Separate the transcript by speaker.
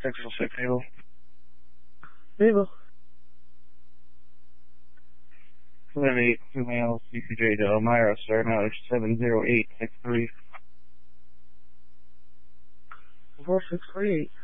Speaker 1: Central 6 Able.
Speaker 2: Able.
Speaker 1: 78 female CCJ to Elmira, starting out at 70863.
Speaker 2: 4638.